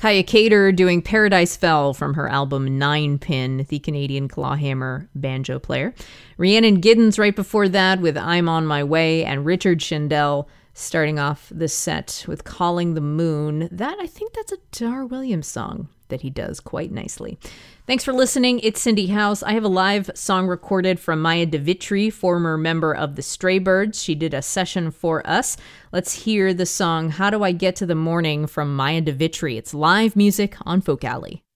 Kaya Cater doing Paradise Fell from her album Nine Pin, the Canadian clawhammer banjo player. Rhiannon Giddens right before that with I'm on My Way, and Richard Shindell starting off the set with Calling the Moon. I think that's a Dar Williams song that he does quite nicely. Thanks for listening. It's Cindy House. I have a live song recorded from Maya DeVitri, former member of the Stray Birds. She did a session for us. Let's hear the song How Do I Get to the Morning from Maya DeVitri. It's live music on Folk Alley.